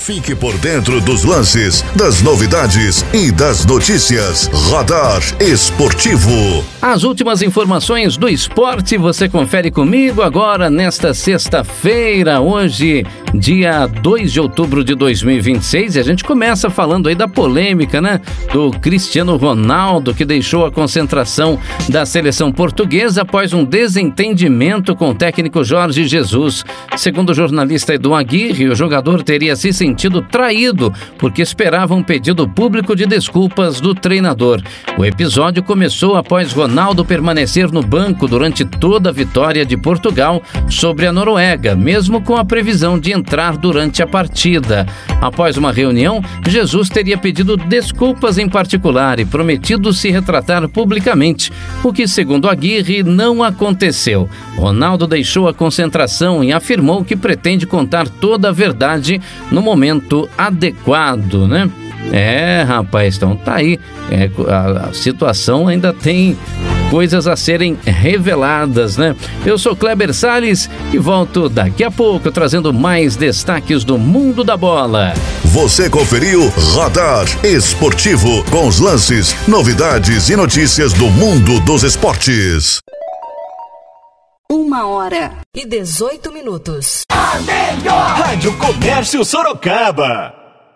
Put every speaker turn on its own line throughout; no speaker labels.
Fique por dentro dos lances, das novidades e das notícias. Radar Esportivo.
As últimas informações do esporte você confere comigo agora nesta sexta-feira, hoje, dia 2 de outubro de 2026. E a gente começa falando aí da polêmica, né? Do Cristiano Ronaldo, que deixou a concentração da seleção portuguesa após um desentendimento com o técnico Jorge Jesus. Segundo o jornalista Edu Aguirre, o jogador teria se sentido traído porque esperava um pedido público de desculpas do treinador. O episódio começou após Ronaldo permanecer no banco durante toda a vitória de Portugal sobre a Noruega, mesmo com a previsão de entrar durante a partida. Após uma reunião, Jesus teria pedido desculpas em particular e prometido se retratar publicamente, o que, segundo Aguirre, não aconteceu. Ronaldo deixou a concentração e afirmou que pretende contar toda a verdade no momento adequado, né? Rapaz, então tá aí. A situação ainda tem coisas a serem reveladas, né? Eu sou Kleber Salles e volto daqui a pouco trazendo mais destaques do mundo da bola.
Você conferiu Radar Esportivo com os lances, novidades e notícias do mundo dos esportes.
1h18.
A melhor Rádio Comércio Sorocaba.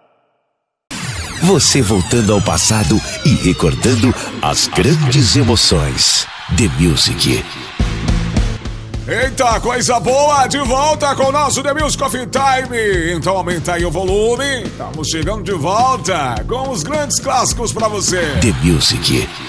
Você voltando ao passado e recordando as grandes emoções. The Music.
Eita, coisa boa! De volta com o nosso The Music Coffee Time. Então aumenta aí o volume. Estamos chegando de volta com os grandes clássicos pra você.
The Music.